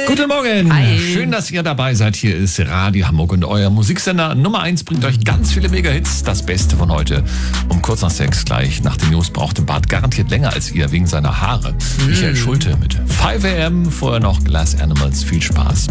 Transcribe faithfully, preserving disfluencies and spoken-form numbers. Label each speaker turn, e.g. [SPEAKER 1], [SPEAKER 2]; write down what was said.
[SPEAKER 1] Guten Morgen.
[SPEAKER 2] Hi.
[SPEAKER 1] Schön, dass ihr dabei seid. Hier ist Radio Hamburg und euer Musiksender Nummer eins bringt euch ganz viele Mega-Hits. Das Beste von heute. Um kurz nach sechs gleich nach den News braucht den Bart garantiert länger als ihr wegen seiner Haare. Mm. Michael Schulte mit five a m. Vorher noch Glass Animals. Viel Spaß.